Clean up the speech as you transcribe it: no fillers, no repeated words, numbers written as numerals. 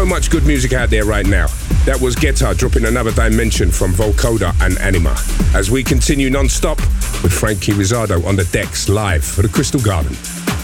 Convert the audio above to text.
so much good music out there right now. That was Guetta dropping another dimension from Volcoda and Anima. As we continue non-stop with Frankie Rizzardo on the decks live for the Crystal Garden.